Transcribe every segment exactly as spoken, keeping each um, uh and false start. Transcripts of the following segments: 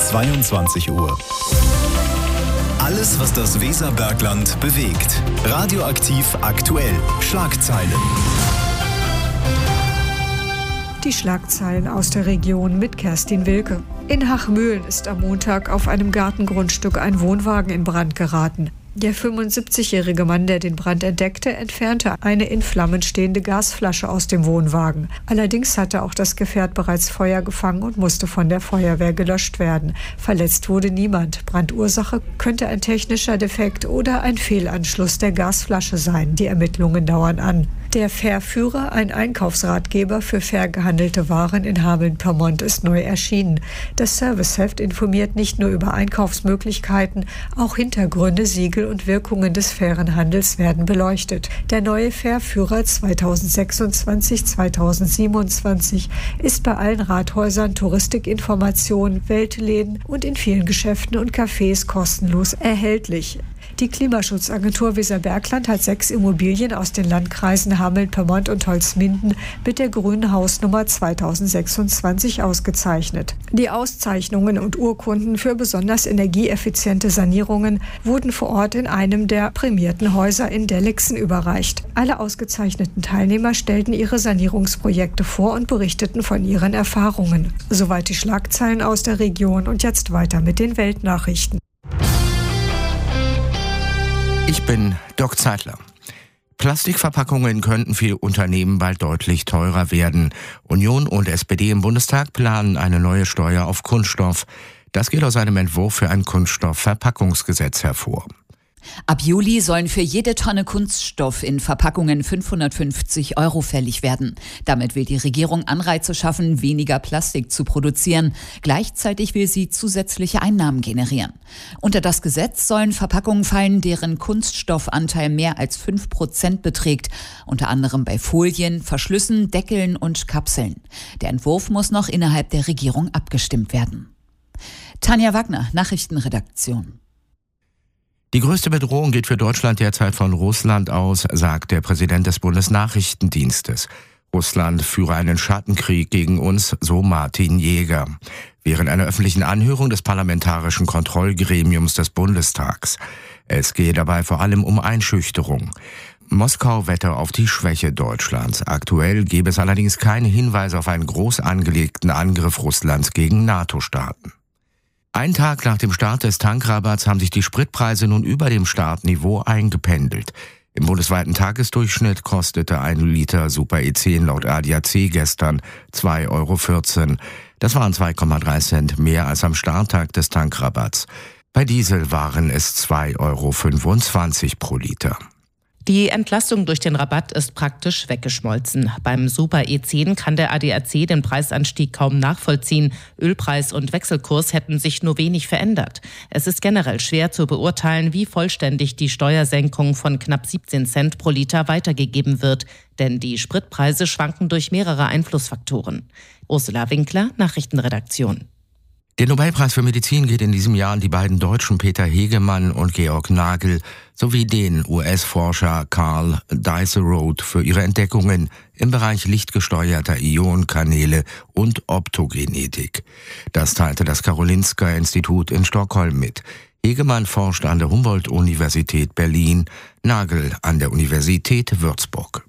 zweiundzwanzig Uhr. Alles, was das Weserbergland bewegt. Radioaktiv aktuell. Schlagzeilen. Die Schlagzeilen aus der Region mit Kerstin Wilke. In Hachmühlen ist am Montag auf einem Gartengrundstück ein Wohnwagen in Brand geraten. Der fünfundsiebzigjährige Mann, der den Brand entdeckte, entfernte eine in Flammen stehende Gasflasche aus dem Wohnwagen. Allerdings hatte auch das Gefährt bereits Feuer gefangen und musste von der Feuerwehr gelöscht werden. Verletzt wurde niemand. Brandursache könnte ein technischer Defekt oder ein Fehlanschluss der Gasflasche sein. Die Ermittlungen dauern an. Der Verführer, ein Einkaufsratgeber für fair gehandelte Waren in Hameln-Pyrmont, ist neu erschienen. Das Serviceheft informiert nicht nur über Einkaufsmöglichkeiten, auch Hintergründe, Siegel und Wirkungen des fairen Handels werden beleuchtet. Der neue Verführer zweitausendsechsundzwanzig zweitausendsiebenundzwanzig ist bei allen Rathäusern, Touristikinformationen, Weltläden und in vielen Geschäften und Cafés kostenlos erhältlich. Die Klimaschutzagentur Weserbergland hat sechs Immobilien aus den Landkreisen Hameln-Pyrmont und Holzminden mit der grünen Hausnummer zweitausendsechsundzwanzig ausgezeichnet. Die Auszeichnungen und Urkunden für besonders energieeffiziente Sanierungen wurden vor Ort in einem der prämierten Häuser in Dellixen überreicht. Alle ausgezeichneten Teilnehmer stellten ihre Sanierungsprojekte vor und berichteten von ihren Erfahrungen. Soweit die Schlagzeilen aus der Region und jetzt weiter mit den Weltnachrichten. Ich bin Dirk Zeitler. Plastikverpackungen könnten für Unternehmen bald deutlich teurer werden. Union und S P D im Bundestag planen eine neue Steuer auf Kunststoff. Das geht aus einem Entwurf für ein Kunststoffverpackungsgesetz hervor. Ab Juli sollen für jede Tonne Kunststoff in Verpackungen fünfhundertfünfzig Euro fällig werden. Damit will die Regierung Anreize schaffen, weniger Plastik zu produzieren. Gleichzeitig will sie zusätzliche Einnahmen generieren. Unter das Gesetz sollen Verpackungen fallen, deren Kunststoffanteil mehr als fünf Prozent beträgt. Unter anderem bei Folien, Verschlüssen, Deckeln und Kapseln. Der Entwurf muss noch innerhalb der Regierung abgestimmt werden. Tanja Wagner, Nachrichtenredaktion. Die größte Bedrohung geht für Deutschland derzeit von Russland aus, sagt der Präsident des Bundesnachrichtendienstes. Russland führe einen Schattenkrieg gegen uns, so Martin Jäger. Während einer öffentlichen Anhörung des Parlamentarischen Kontrollgremiums des Bundestags. Es gehe dabei vor allem um Einschüchterung. Moskau wette auf die Schwäche Deutschlands. Aktuell gebe es allerdings keine Hinweise auf einen groß angelegten Angriff Russlands gegen NATO-Staaten. Ein Tag nach dem Start des Tankrabatts haben sich die Spritpreise nun über dem Startniveau eingependelt. Im bundesweiten Tagesdurchschnitt kostete ein Liter Super E zehn laut A D A C gestern zwei Euro vierzehn. Das waren zwei Komma drei Cent mehr als am Starttag des Tankrabatts. Bei Diesel waren es zwei Euro fünfundzwanzig pro Liter. Die Entlastung durch den Rabatt ist praktisch weggeschmolzen. Beim Super E zehn kann der A D A C den Preisanstieg kaum nachvollziehen. Ölpreis und Wechselkurs hätten sich nur wenig verändert. Es ist generell schwer zu beurteilen, wie vollständig die Steuersenkung von knapp siebzehn Cent pro Liter weitergegeben wird. Denn die Spritpreise schwanken durch mehrere Einflussfaktoren. Ursula Winkler, Nachrichtenredaktion. Der Nobelpreis für Medizin geht in diesem Jahr an die beiden Deutschen Peter Hegemann und Georg Nagel sowie den U S-Forscher Carl Dice-Road für ihre Entdeckungen im Bereich lichtgesteuerter Ionenkanäle und Optogenetik. Das teilte das Karolinska-Institut in Stockholm mit. Hegemann forscht an der Humboldt-Universität Berlin, Nagel an der Universität Würzburg.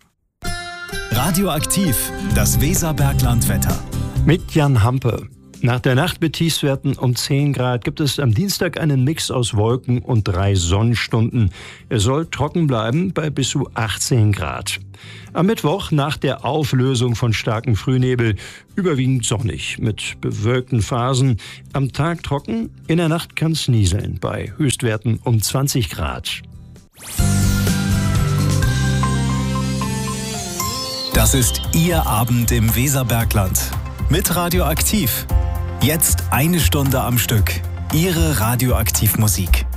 Radioaktiv, das Weserberglandwetter. Mit Jan Hampe. Nach der Nacht mit Tiefstwerten um zehn Grad gibt es am Dienstag einen Mix aus Wolken und drei Sonnenstunden. Er soll trocken bleiben bei bis zu achtzehn Grad. Am Mittwoch nach der Auflösung von starkem Frühnebel überwiegend sonnig mit bewölkten Phasen. Am Tag trocken, in der Nacht kann es nieseln bei Höchstwerten um zwanzig Grad. Das ist Ihr Abend im Weserbergland. Mit Radioaktiv. Jetzt eine Stunde am Stück. Ihre Radioaktivmusik.